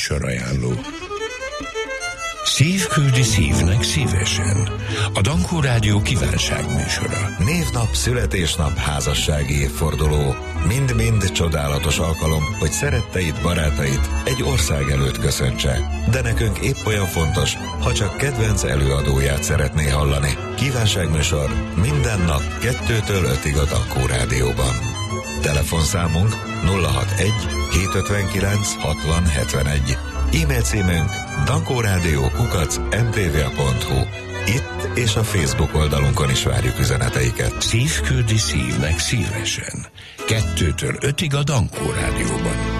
Műsorajánló. Szív küldi szívnek szívesen. A Dankó Rádió kívánságműsora. Névnap, születésnap, házassági évforduló. Mind-mind csodálatos alkalom, hogy szeretteid, barátait egy ország előtt köszöntse. De nekünk épp olyan fontos, ha csak kedvenc előadóját szeretné hallani. Kívánságműsor minden nap 2-től 5-ig a Dankó Rádióban. Telefonszámunk 061 759 60 71. E-mail címünk dankoradio@mtva.hu. Itt és a Facebook oldalunkon is várjuk üzeneteiket. Szív küldi szívnek szívesen. 2-től 5-ig a Dankó Rádióban.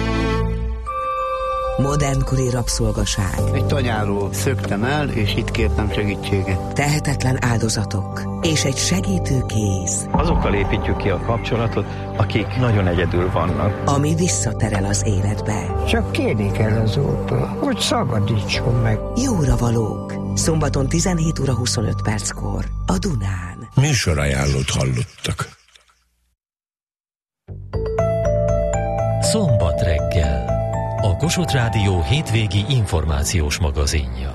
Modernkori rabszolgaság. Egy tanyáról szöktem el, és itt kértem segítséget. Tehetetlen áldozatok. És egy segítő kéz. Azokkal építjük ki a kapcsolatot, akik nagyon egyedül vannak. Ami visszaterel az életbe. Csak kérni kell az Úrtól, hogy szabadítson meg. Jóra valók. Szombaton 17 óra 25 perckor a Dunán. Műsorajánlót hallottak. Szombat reggel. A Kossuth Rádió hétvégi információs magazinja.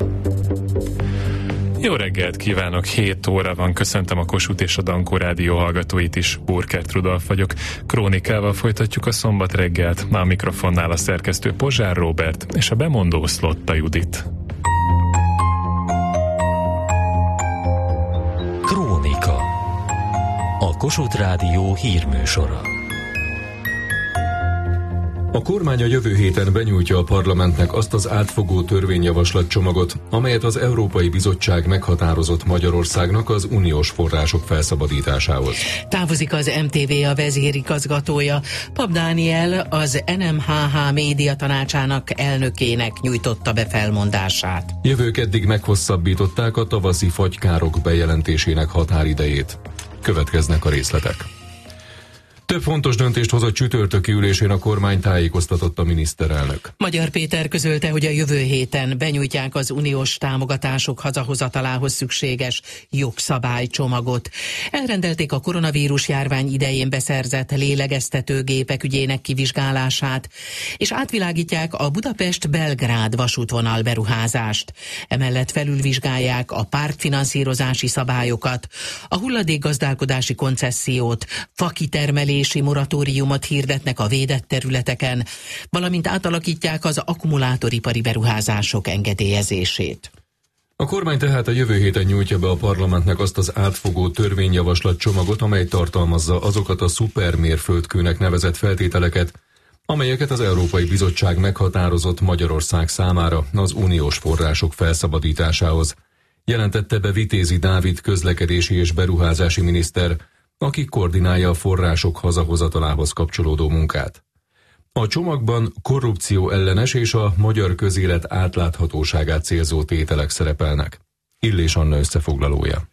Jó reggelt kívánok, 7 óra van, köszöntöm a Kossuth és a Dankó Rádió hallgatóit is, Burkert Rudolf vagyok. Krónikával folytatjuk a szombat reggelt, a mikrofonnál a szerkesztő Pozsár Róbert és a bemondó Szlotta Judit. Krónika. A Kossuth Rádió hírműsora. A kormány a jövő héten benyújtja a parlamentnek azt az átfogó törvényjavaslatcsomagot, amelyet az Európai Bizottság meghatározott Magyarországnak az uniós források felszabadításához. Távozik az MTVA vezérigazgatója. Pap Dániel az NMHH média tanácsának elnökének nyújtotta be felmondását. Jövő keddig meghosszabbították a tavaszi fagykárok bejelentésének határidejét. Következnek a részletek. Több fontos döntést hozott csütörtöki ülésén a kormány, tájékoztatott a miniszterelnök. Magyar Péter közölte, hogy a jövő héten benyújtják az uniós támogatások hazahozatalához szükséges jogszabálycsomagot. Elrendelték a koronavírus járvány idején beszerzett lélegeztetőgépek ügyének kivizsgálását, és átvilágítják a Budapest-Belgrád vasútvonal beruházást. Emellett felülvizsgálják a pártfinanszírozási szabályokat, a hulladékgazdálkodási koncessziót, fakitermelés moratóriumot hirdetnek a védett területeken, valamint átalakítják az akkumulátoripari beruházások engedélyezését. A kormány tehát a jövő héten nyújtja be a parlamentnek azt az átfogó törvényjavaslat csomagot, amely tartalmazza azokat a szupermérföldkőnek nevezett feltételeket, amelyeket az Európai Bizottság meghatározott Magyarország számára az uniós források felszabadításához, jelentette be Vitézi Dávid közlekedési és beruházási miniszter, aki koordinálja a források hazahozatalához kapcsolódó munkát. A csomagban korrupció ellenes és a magyar közélet átláthatóságát célzó tételek szerepelnek. Illés Anna összefoglalója.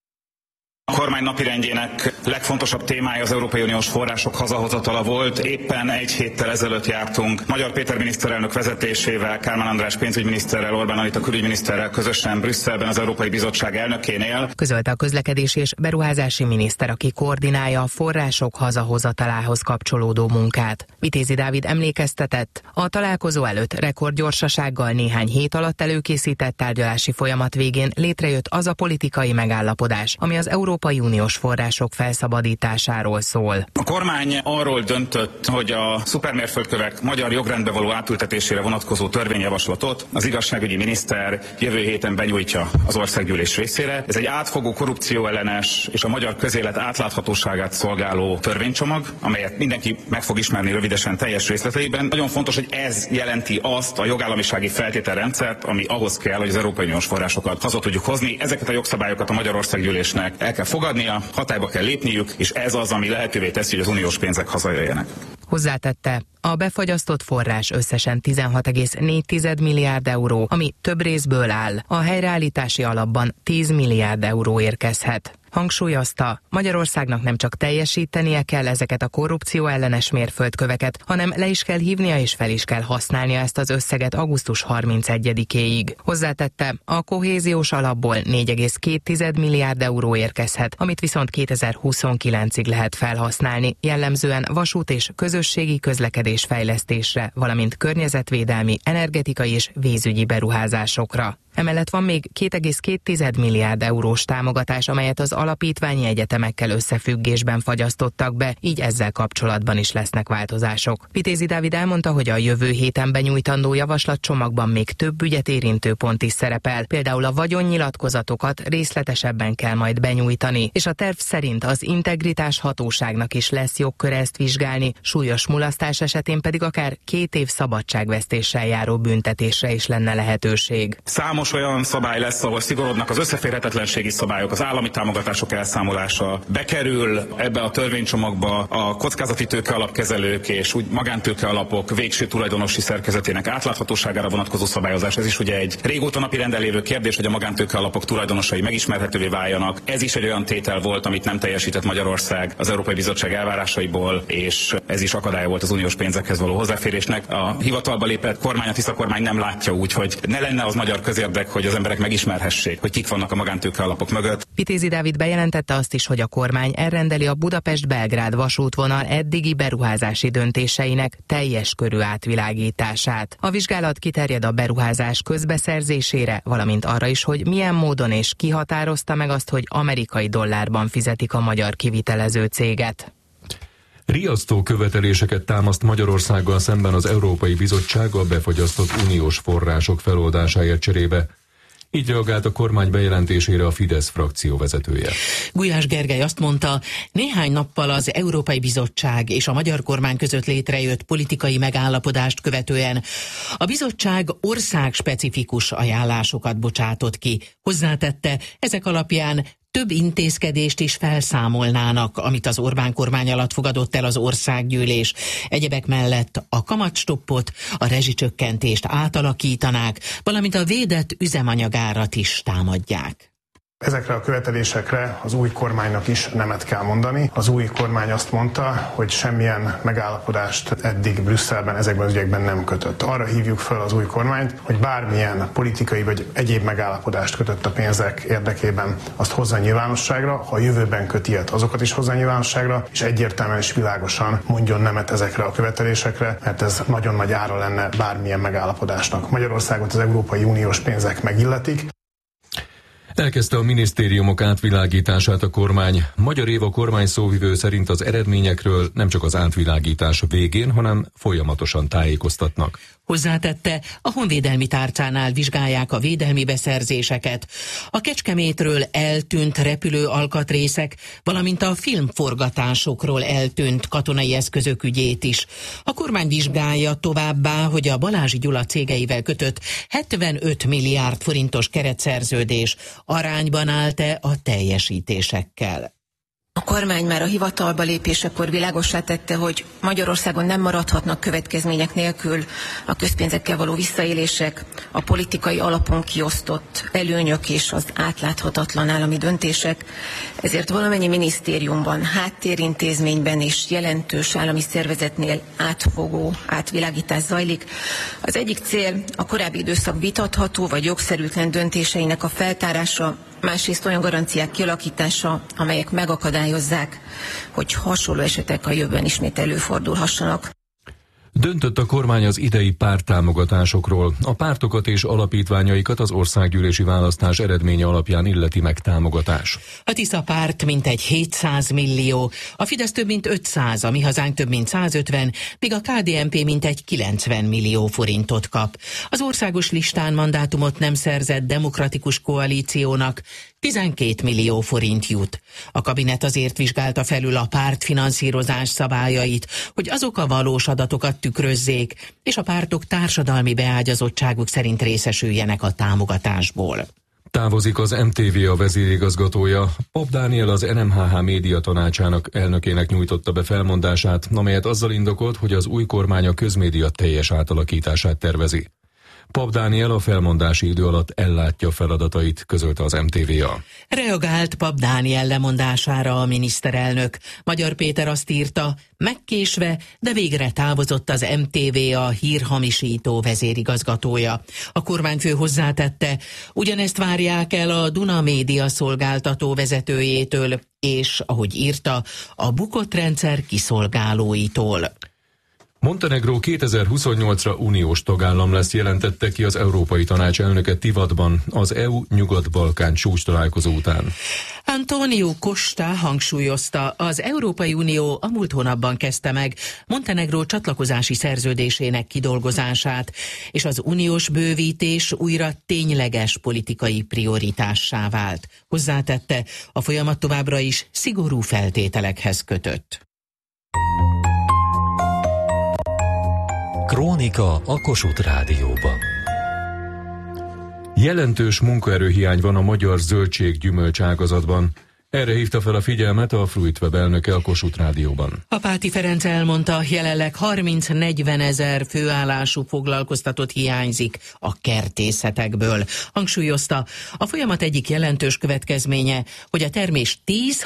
A kormány napirendjének legfontosabb témája az Európai Uniós források hazahozatala volt. Éppen egy héttel ezelőtt jártunk Magyar Péter miniszterelnök vezetésével, Kálmán András pénzügyminiszterrel, Orbán Anita külügyminiszterrel közösen Brüsszelben az Európai Bizottság elnökénél. Közölte a közlekedési és beruházási miniszter, aki koordinálja a források hazahozatalához kapcsolódó munkát. Vitézi Dávid emlékeztetett, a találkozó előtt rekordgyorsasággal néhány hét alatt előkészített tárgyalási folyamat végén létrejött az a politikai megállapodás, ami az Európai Uniós források felszabadításáról szól. A kormány arról döntött, hogy a szupermérföldkövek magyar jogrendbe való átültetésére vonatkozó törvényjavaslatot az igazságügyi miniszter jövő héten benyújtja az országgyűlés részére. Ez egy átfogó korrupcióellenes és a magyar közélet átláthatóságát szolgáló törvénycsomag, amelyet mindenki meg fog ismerni rövidesen teljes részleteiben. Nagyon fontos, hogy ez jelenti azt a jogállamisági feltételrendszert, ami ahhoz kell, hogy az Európai Uniós forrásokat haza tudjuk hozni. Ezeket a jogszabályokat a Magyar Országgyűlésnek el kell fogadnia, hatályba kell lépniük, és ez az, ami lehetővé teszi, hogy az uniós pénzek hazajöjjenek. Hozzátette, a befagyasztott forrás összesen 16,4 milliárd euró, ami több részből áll. A helyreállítási alapban 10 milliárd euró érkezhet. Hangsúlyozta, Magyarországnak nem csak teljesítenie kell ezeket a korrupció ellenes mérföldköveket, hanem le is kell hívnia és fel is kell használnia ezt az összeget augusztus 31-éig. Hozzátette, a kohéziós alapból 4,2 milliárd euró érkezhet, amit viszont 2029-ig lehet felhasználni, jellemzően vasút és közösségi közlekedés fejlesztésre, valamint környezetvédelmi, energetikai és vízügyi beruházásokra. Emellett van még 2,2 milliárd eurós támogatás, amelyet az alapítványi egyetemekkel összefüggésben fagyasztottak be, így ezzel kapcsolatban is lesznek változások. Vitézi Dávid elmondta, hogy a jövő héten benyújtandó javaslatcsomagban még több ügyet érintő pont is szerepel, például a vagyonnyilatkozatokat részletesebben kell majd benyújtani, és a terv szerint az integritás hatóságnak is lesz jogköre ezt vizsgálni, súlyos mulasztás esetén pedig akár 2 év szabadságvesztéssel járó büntetésre is lenne lehetőség. Számos olyan szabály lesz, ahol szigorodnak az összeférhetetlenségi szabályok, az állami támogatások elszámolása. Bekerül ebbe a törvénycsomagba a kockázati tőke alapkezelők és úgy magántőke alapok végső tulajdonosi szerkezetének átláthatóságára vonatkozó szabályozás. Ez is ugye egy régóta napirenden lévő kérdés, hogy a magántőke alapok tulajdonosai megismerhetővé váljanak. Ez is egy olyan tétel volt, amit nem teljesített Magyarország az Európai Bizottság elvárásaiból, és ez is akadálya volt az uniós pénzekhez való hozzáférésnek. A hivatalba lépett kormány, a Tisza kormány nem látja úgy, hogy ne lenne az magyar közérdek, hogy az emberek megismerhessék, hogy kik vannak a magántőke alapok mögött. Vitézi Dávid bejelentette azt is, hogy a kormány elrendeli a Budapest-Belgrád vasútvonal eddigi beruházási döntéseinek teljes körű átvilágítását. A vizsgálat kiterjed a beruházás közbeszerzésére, valamint arra is, hogy milyen módon és ki határozta meg azt, hogy amerikai dollárban fizetik a magyar kivitelező céget. Riasztó követeléseket támaszt Magyarországgal szemben az Európai Bizottság a befagyasztott uniós források feloldásáért cserébe. Így reagált a kormány bejelentésére a Fidesz frakció vezetője. Gulyás Gergely azt mondta, néhány nappal az Európai Bizottság és a magyar kormány között létrejött politikai megállapodást követően a bizottság országspecifikus ajánlásokat bocsátott ki. Hozzátette, ezek alapján több intézkedést is felszámolnának, amit az Orbán kormány alatt fogadott el az országgyűlés. Egyebek mellett a kamatstoppot, a rezsicsökkentést átalakítanák, valamint a védett üzemanyagárat is támadják. Ezekre a követelésekre az új kormánynak is nemet kell mondani. Az új kormány azt mondta, hogy semmilyen megállapodást eddig Brüsszelben ezekben az ügyekben nem kötött. Arra hívjuk fel az új kormányt, hogy bármilyen politikai vagy egyéb megállapodást kötött a pénzek érdekében, azt hozza nyilvánosságra, ha a jövőben köt ilyet, azokat is hozza nyilvánosságra, és egyértelműen és világosan mondjon nemet ezekre a követelésekre, mert ez nagyon nagy ára lenne bármilyen megállapodásnak. Magyarországot az Európai Uniós pénzek megilletik. Elkezdte a minisztériumok átvilágítását a kormány. Magyar Éva kormány szóvivő szerint az eredményekről nem csak az átvilágítás végén, hanem folyamatosan tájékoztatnak. Hozzátette, a honvédelmi tárcánál vizsgálják a védelmi beszerzéseket, a Kecskemétről eltűnt repülő alkatrészek, valamint a filmforgatásokról eltűnt katonai eszközök ügyét is. A kormány vizsgálja továbbá, hogy a Balázsi Gyula cégeivel kötött 75 milliárd forintos keretszerződés arányban állt-e a teljesítésekkel. A kormány már a hivatalba lépésekor világossá tette, hogy Magyarországon nem maradhatnak következmények nélkül a közpénzekkel való visszaélések, a politikai alapon kiosztott előnyök és az átláthatatlan állami döntések. Ezért valamennyi minisztériumban, háttérintézményben és jelentős állami szervezetnél átfogó átvilágítás zajlik. Az egyik cél a korábbi időszak vitatható vagy jogszerűtlen döntéseinek a feltárása, másrészt olyan garanciák kialakítása, amelyek megakadályozzák, hogy hasonló esetek a jövőben ismét előfordulhassanak. Döntött a kormány az idei párttámogatásokról. A pártokat és alapítványaikat az országgyűlési választás eredménye alapján illeti meg támogatás. A Tisza párt mintegy 700 millió, a Fidesz több mint 500, a Mi Hazánk több mint 150, míg a KDNP mintegy 90 millió forintot kap. Az országos listán mandátumot nem szerzett demokratikus koalíciónak 12 millió forint jut. A kabinet azért vizsgálta felül a pártfinanszírozás szabályait, hogy azok a valós adatokat tükrözzék, és a pártok társadalmi beágyazottságuk szerint részesüljenek a támogatásból. Távozik az MTV a vezérigazgatója. Pap Dániel az NMHH média tanácsának elnökének nyújtotta be felmondását, amelyet azzal indokolt, hogy az új kormány a közmédia teljes átalakítását tervezi. Papp Dániel a felmondási idő alatt ellátja feladatait, közölte az MTVA. Reagált Papp Dániel lemondására a miniszterelnök. Magyar Péter azt írta, megkésve, de végre távozott az MTVA hírhamisító vezérigazgatója. A kormányfő hozzátette, ugyanezt várják el a Duna Média szolgáltató vezetőjétől, és, ahogy írta, a bukott rendszer kiszolgálóitól. Montenegró 2028-ra uniós tagállam lesz, jelentette ki az Európai Tanács elnöke Tivadban az EU-Nyugat-Balkán csúcstalálkozó után. Antonio Costa hangsúlyozta, az Európai Unió a múlt hónapban kezdte meg Montenegró csatlakozási szerződésének kidolgozását, és az uniós bővítés újra tényleges politikai prioritássá vált. Hozzátette, a folyamat továbbra is szigorú feltételekhez kötött. Krónika a Kossuth Rádióban. Jelentős munkaerőhiány van a magyar zöldség-gyümölcs ágazatban. Erre hívta fel a figyelmet a Fruitweb elnöke a Kossuth Rádióban. Apáti Ferenc elmondta, jelenleg 30-40 ezer főállású foglalkoztatott hiányzik a kertészetekből. Hangsúlyozta, a folyamat egyik jelentős következménye, hogy a termés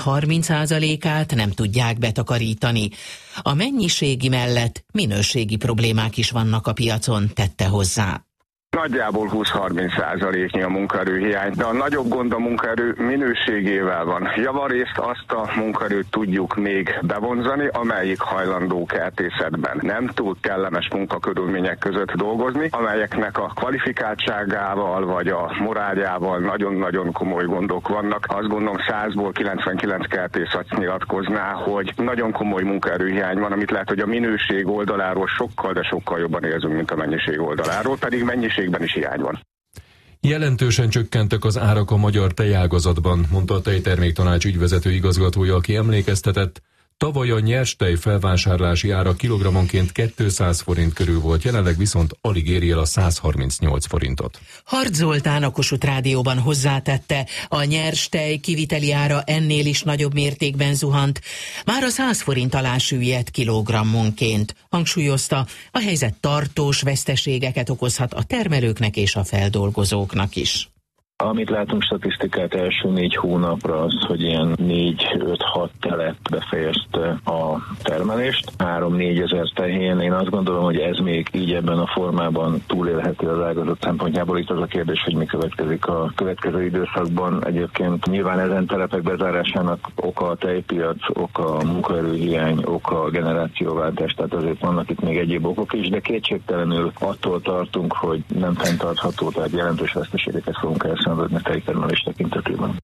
10-30%-át nem tudják betakarítani. A mennyiségi mellett minőségi problémák is vannak a piacon, tette hozzá. Nagyjából 20-30%-nyi a munkaerőhiány, de a nagyobb gond a munkaerő minőségével van. Javarészt azt a munkaerőt tudjuk még bevonzani, amelyik hajlandó kertészetben nem túl kellemes munkakörülmények között dolgozni, amelyeknek a kvalifikáltságával vagy a moráljával nagyon-nagyon komoly gondok vannak. Azt gondolom 100-ból 99 kertész azt nyilatkozná, hogy nagyon komoly munkaerőhiány van, amit lehet, hogy a minőség oldaláról sokkal, de sokkal jobban érzünk, mint a mennyiség oldaláról, pedig mennyiség is hiány van. Jelentősen csökkentek az árak a magyar tejágazatban, mondta a Tejterméktanács ügyvezető igazgatója, aki emlékeztetett, tavaly a nyerstej felvásárlási ára kilogrammonként 200 forint körül volt, jelenleg viszont alig éri el a 138 forintot. Harc Zoltán a Kossuth Rádióban hozzátette, a nyerstej kiviteli ára ennél is nagyobb mértékben zuhant, már a 100 forint alá süllyedt kilogrammonként. Hangsúlyozta, a helyzet tartós veszteségeket okozhat a termelőknek és a feldolgozóknak is. Amit látunk statisztikát első 4 hónapra az, hogy ilyen 4-5-6 telet befejezte a termelést, 3-4 ezer tehén. Én azt gondolom, hogy ez még így ebben a formában túlélhető az ágazat szempontjából. Itt az a kérdés, hogy mi következik a következő időszakban. Egyébként nyilván ezen telepek bezárásának oka a tejpiac, oka a munkaerőhiány, oka a generációváltás, tehát azért vannak itt még egyéb okok is, de kétségtelenül attól tartunk, hogy nem fenntartható, tehát jelentős veszteségeket fogunk elszenvedni a tejtermelés tekintetében.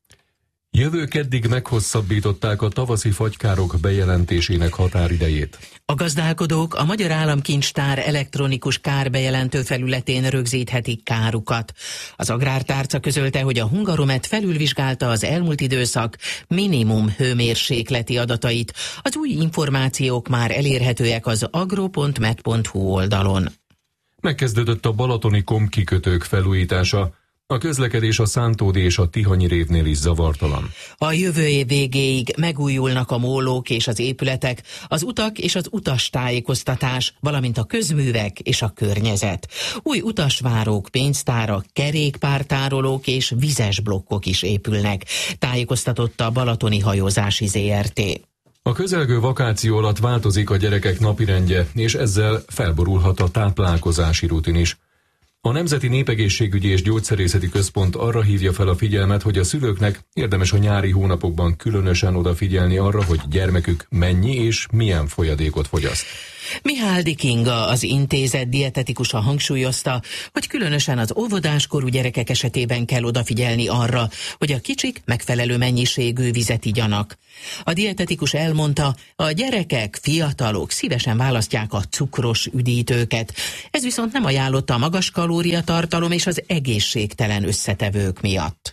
Jövő keddig meghosszabbították a tavaszi fagykárok bejelentésének határidejét. A gazdálkodók a Magyar Államkincstár elektronikus kárbejelentő felületén rögzíthetik kárukat. Az Agrártárca közölte, hogy a Hungaromet felülvizsgálta az elmúlt időszak minimum hőmérsékleti adatait. Az új információk már elérhetőek az agro.met.hu oldalon. Megkezdődött a balatoni komkikötők felújítása. A közlekedés a Szántódi és a Tihanyi révnél is zavartalan. A jövő év végéig megújulnak a mólók és az épületek, az utak és az utastájékoztatás, valamint a közművek és a környezet. Új utasvárók, pénztárak, kerékpártárolók és vizes blokkok is épülnek, tájékoztatott a Balatoni Hajózási ZRT. A közelgő vakáció alatt változik a gyerekek napirendje, és ezzel felborulhat a táplálkozási rutin is. A Nemzeti Népegészségügyi és Gyógyszerészeti Központ arra hívja fel a figyelmet, hogy a szülőknek érdemes a nyári hónapokban különösen odafigyelni arra, hogy gyermekük mennyi és milyen folyadékot fogyaszt. Miháldi Kinga, az intézet dietetikusa hangsúlyozta, hogy különösen az óvodáskorú gyerekek esetében kell odafigyelni arra, hogy a kicsik megfelelő mennyiségű vizet igyanak. A dietetikus elmondta, a gyerekek, fiatalok szívesen választják a cukros üdítőket. Ez viszont nem ajánlott a magas kalóriatartalom és az egészségtelen összetevők miatt.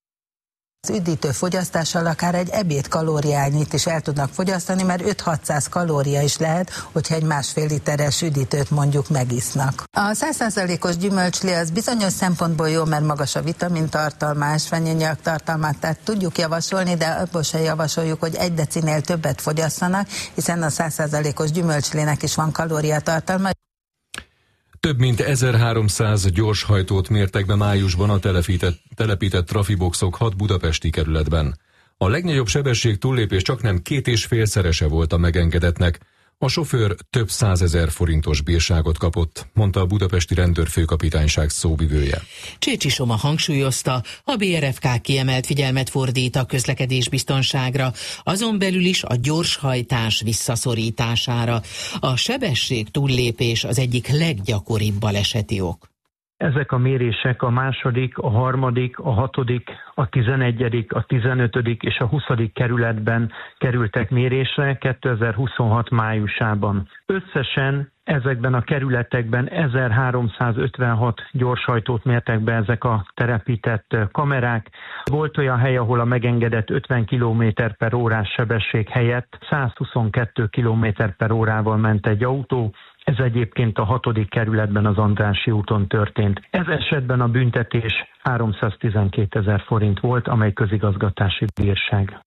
Az üdítő fogyasztással akár egy ebéd kalóriányit is el tudnak fogyasztani, mert 5-600 kalória is lehet, hogyha egy 1,5 literes üdítőt mondjuk megisznak. A 100%-os gyümölcslé az bizonyos szempontból jó, mert magas a vitamintartalma, ásványanyag tartalmát, tehát tudjuk javasolni, de abból sem javasoljuk, hogy 1 decinél többet fogyasszanak, hiszen a 100%-os gyümölcslének is van kalóriatartalma. Több mint 1300 gyorshajtót mértek be májusban a telepített trafiboxok 6 budapesti kerületben. A legnagyobb sebesség túllépés csaknem 2,5-szerese volt a megengedetnek. A sofőr több 100 000 forintos bírságot kapott, mondta a budapesti rendőrfőkapitányság szóvivője. Csécsi Soma hangsúlyozta, a BRFK kiemelt figyelmet fordít a közlekedésbiztonságra, azon belül is a gyorshajtás visszaszorítására. A sebesség túllépés az egyik leggyakoribb baleseti ok. Ezek a mérések a második, a harmadik, a hatodik, a 11., a 15. és a 20. kerületben kerültek mérésre 2026 májusában. Összesen ezekben a kerületekben 1356 gyorshajtót mértek be ezek a telepített kamerák. Volt olyan hely, ahol a megengedett 50 km/h sebesség helyett 122 km/h ment egy autó. Ez egyébként a 6. kerületben az Andrássy úton történt. Ez esetben a büntetés 312 000 forint volt, amely közigazgatási bírság.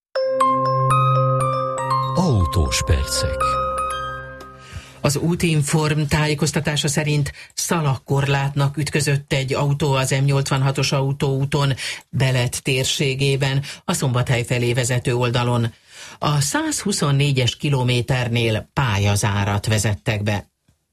Autós percek. Az Útinform tájékoztatása szerint szalagkorlátnak ütközött egy autó az M86-os autóúton Belet térségében, a Szombathely felé vezető oldalon. A 124-es kilométernél pályazárat vezettek be.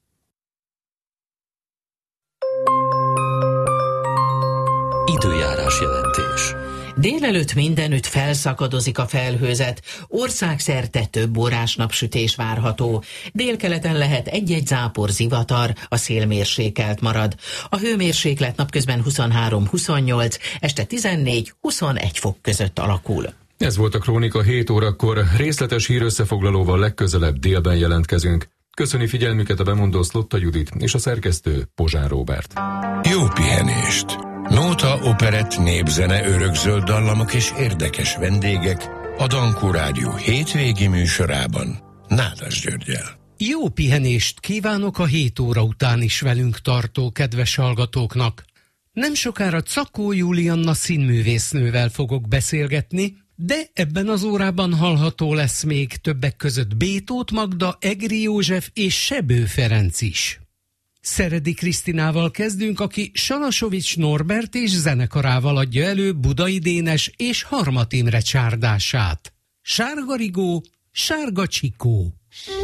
Időjárás jelentés. Délelőtt mindenütt felszakadozik a felhőzet, országszerte több órás napsütés várható. Délkeleten lehet egy-egy zápor, zivatar, a szél mérsékelt marad. A hőmérséklet napközben 23-28, este 14-21 fok között alakul. Ez volt a Krónika 7 órakor, részletes hírösszefoglalóval legközelebb délben jelentkezünk. Köszöni figyelmüket a bemondó Szlotta Judit és a szerkesztő Pozsár Róbert. Jó pihenést! Nóta, operett, népzene, örökzöld dallamok és érdekes vendégek a Dankó Rádió hétvégi műsorában Nádas Györggyel. Jó pihenést kívánok a 7 óra után is velünk tartó kedves hallgatóknak. Nem sokára Czakó Julianna színművésznővel fogok beszélgetni, de ebben az órában hallható lesz még többek között B. Tóth Magda, Egri József és Sebő Ferenc is. Szeredi Krisztinával kezdünk, aki Salasovics Norbert és zenekarával adja elő Budai Dénes és Harmat Imre csárdását. Sárga rigó, sárga csikó.